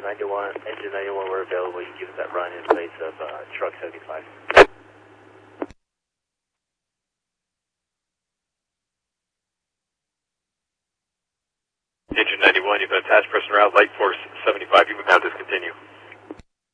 Engine 91, we're available. You can give us that run in place of truck 75. Engine 91, you've been attached person route, light force 75, you would now discontinue.